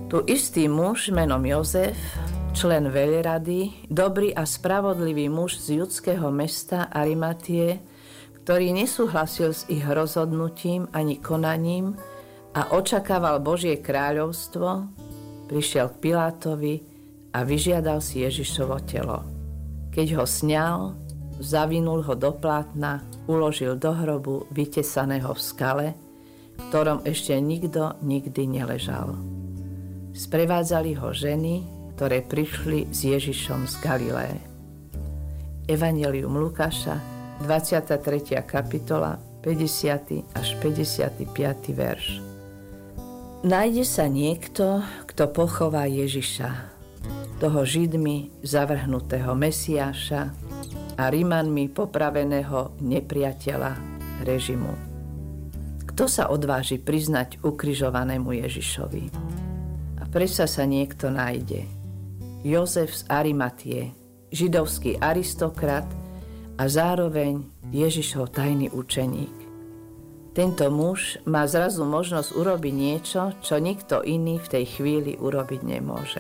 Tu istý muž menom Jozef, člen veľrady, dobrý a spravodlivý muž z judského mesta Arimatie, ktorý nesúhlasil s ich rozhodnutím ani konaním a očakával Božie kráľovstvo, prišiel k Pilátovi a vyžiadal si Ježišovo telo. Keď ho sňal, zavinul ho do plátna, uložil do hrobu vytesaného v skale, v ktorom ešte nikto nikdy neležal. Sprevádzali ho ženy, ktoré prišli s Ježišom z Galiléje. Evangelium Lukáša, 23. kapitola, 50. až 55. verš. Nájde sa niekto, kto pochová Ježiša, toho Židmi zavrhnutého Mesiáša a Rimanmi popraveného nepriateľa režimu. Kto sa odváži priznať ukrižovanému Ježišovi? Predsa sa niekto nájde. Jozef z Arimatie, židovský aristokrat a zároveň Ježišov tajný učeník. Tento muž má zrazu možnosť urobiť niečo, čo nikto iný v tej chvíli urobiť nemôže.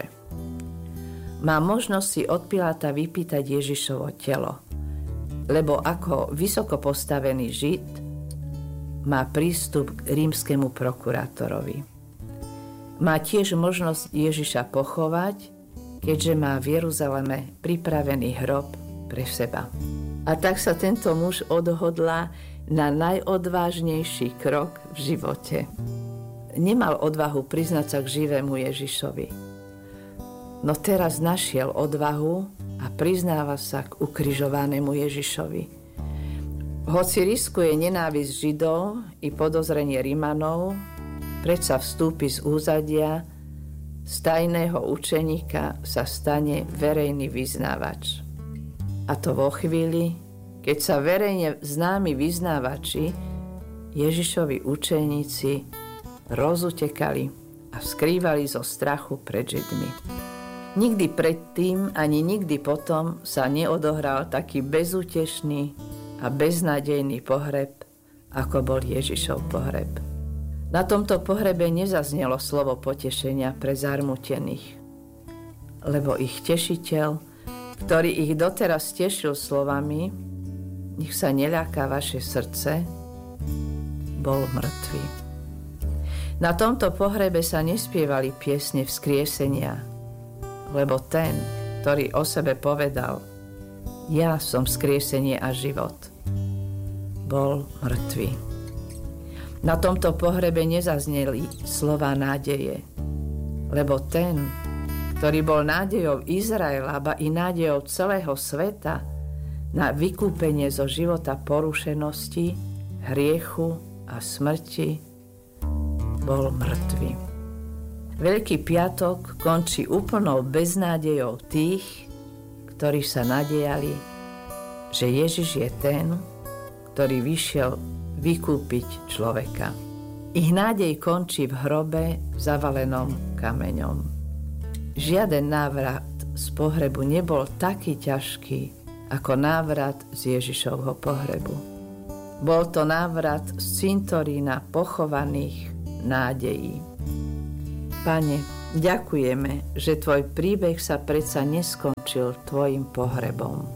Má možnosť si od Piláta vypýtať Ježišovo telo, lebo ako vysoko postavený Žid má prístup k rímskemu prokurátorovi. Má tiež možnosť Ježiša pochovať, keďže má v Jeruzaleme pripravený hrob pre seba. A tak sa tento muž odhodlá na najodvážnejší krok v živote. Nemal odvahu priznať sa k živému Ježišovi. No teraz našiel odvahu a priznáva sa k ukrižovanému Ježišovi. Hoci riskuje nenávisť Židov i podozrenie Rimanov, predsa vstúpi z úzadia, z tajného učeníka sa stane verejný vyznávač. A to vo chvíli, keď sa verejne známi vyznávači, Ježišovi učeníci, rozutekali a skrývali zo strachu pred Židmi. Nikdy predtým, ani nikdy potom sa neodohral taký bezútešný a beznádejný pohreb, ako bol Ježišov pohreb. Na tomto pohrebe nezaznelo slovo potešenia pre zarmútených, lebo ich tešiteľ, ktorý ich doteraz tešil slovami nech sa neľaká vaše srdce, bol mŕtvy. Na tomto pohrebe sa nespievali piesne vzkriesenia, lebo ten, ktorý o sebe povedal ja som vzkriesenie a život, bol mŕtvy. Na tomto pohrebe nezazneli slova nádeje, lebo ten, ktorý bol nádejou Izraela, ba i nádejou celého sveta na vykúpenie zo života porušenosti, hriechu a smrti, bol mŕtvy. Veľký piatok končí úplnou beznádejou tých, ktorí sa nadejali, že Ježiš je ten, ktorý vyšiel vykúpiť človeka. Ich nádej končí v hrobe zavalenom kameňom. Žiaden návrat z pohrebu nebol taký ťažký ako návrat z Ježišovho pohrebu. Bol to návrat z cintorína pochovaných nádejí. Pane, ďakujeme, že tvoj príbeh sa predsa neskončil tvojim pohrebom.